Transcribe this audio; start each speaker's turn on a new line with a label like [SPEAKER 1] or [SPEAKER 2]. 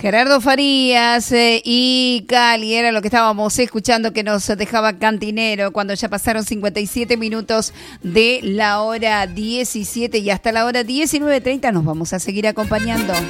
[SPEAKER 1] Gerardo Farías y Cali era lo que estábamos escuchando, que nos dejaba Cantinero cuando ya pasaron 57 minutos de la hora 17 y hasta la hora 19:30 nos vamos a seguir acompañando.